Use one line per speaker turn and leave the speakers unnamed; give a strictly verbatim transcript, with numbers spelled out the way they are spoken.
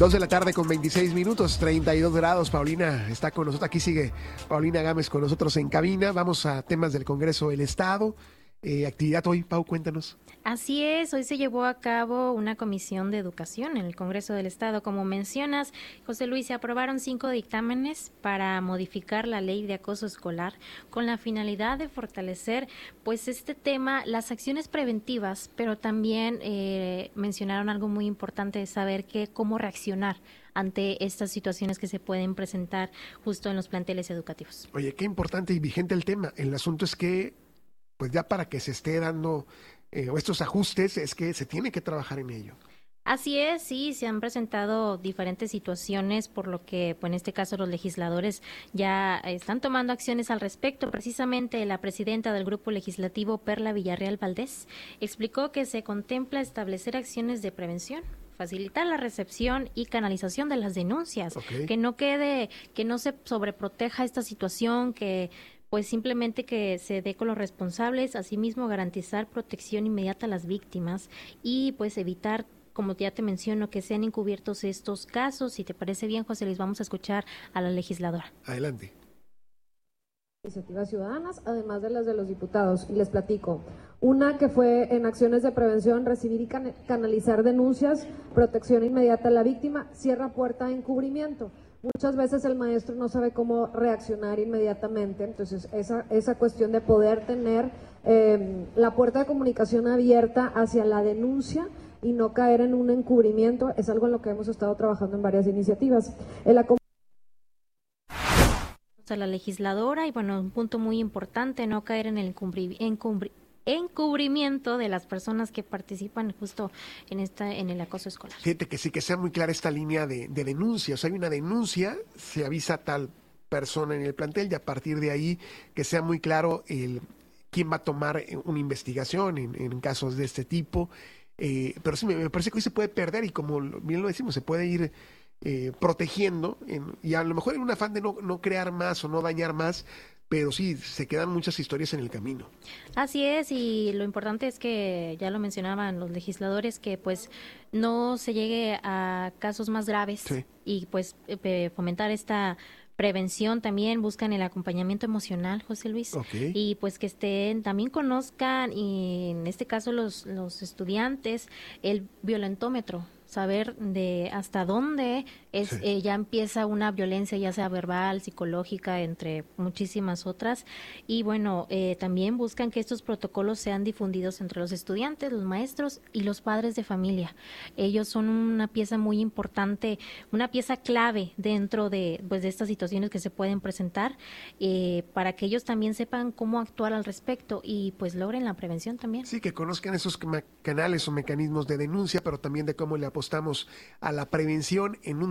Dos de la tarde con veintiséis minutos, treinta y dos grados. Paulina está con nosotros. Aquí sigue Paulina Gámez con nosotros en cabina. Vamos a temas del Congreso del Estado. Eh, actividad hoy, Pau, cuéntanos.
Así es, hoy se llevó a cabo una comisión de educación en el Congreso del Estado. Como mencionas, José Luis, se aprobaron cinco dictámenes para modificar la ley de acoso escolar con la finalidad de fortalecer pues este tema, las acciones preventivas, pero también eh, mencionaron algo muy importante de saber que cómo reaccionar ante estas situaciones que se pueden presentar justo en los planteles educativos.
Oye, qué importante y vigente el tema. El asunto es que pues ya para que se esté dando eh, estos ajustes es que se tiene que trabajar en ello.
Así es, sí, se han presentado diferentes situaciones, por lo que pues, en este caso los legisladores ya están tomando acciones al respecto. Precisamente la presidenta del Grupo Legislativo, Perla Villarreal Valdés, explicó que se contempla establecer acciones de prevención, facilitar la recepción y canalización de las denuncias,
Okay.
que no quede, que no se sobreproteja esta situación, que pues simplemente que se dé con los responsables, asimismo garantizar protección inmediata a las víctimas y pues evitar, como ya te menciono, que sean encubiertos estos casos. Si te parece bien, José Luis, vamos a escuchar a la legisladora.
Adelante.
Iniciativas ciudadanas, además de las de los diputados, y les platico. Una que fue en acciones de prevención, recibir y can- canalizar denuncias, protección inmediata a la víctima, cierra puerta a encubrimiento. Muchas veces el maestro no sabe cómo reaccionar inmediatamente, entonces esa, esa cuestión de poder tener eh, la puerta de comunicación abierta hacia la denuncia y no caer en un encubrimiento es algo en lo que hemos estado trabajando en varias iniciativas. El acom-
a la legisladora y bueno, un punto muy importante, no caer en el encubri- encubri- encubrimiento de las personas que participan justo en esta en el acoso escolar.
Fíjate que sí, que sea muy clara esta línea de, de denuncia. O sea, hay una denuncia, se avisa a tal persona en el plantel y a partir de ahí que sea muy claro el quién va a tomar una investigación en, en casos de este tipo. Eh, pero sí, me, me parece que hoy se puede perder y como bien lo decimos, se puede ir eh, protegiendo en, y a lo mejor en un afán de no, no crear más o no dañar más, pero sí, se quedan muchas historias en el camino.
Así es, y lo importante es que, ya lo mencionaban los legisladores, que pues no se llegue a casos más graves
Sí.
y pues eh, fomentar esta prevención. También buscan el acompañamiento emocional, José Luis,
Okay.
y pues que estén, también conozcan, y en este caso los, los estudiantes, el violentómetro, saber de hasta dónde es
Sí.
eh, ya empieza una violencia, ya sea verbal, psicológica, entre muchísimas otras. Y bueno, eh, también buscan que estos protocolos sean difundidos entre los estudiantes, los maestros y los padres de familia. Ellos son una pieza muy importante, una pieza clave dentro de, pues, de estas situaciones que se pueden presentar, eh, para que ellos también sepan cómo actuar al respecto y pues logren la prevención también.
Sí, que conozcan esos canales o mecanismos de denuncia, pero también de cómo le apostamos a la prevención en un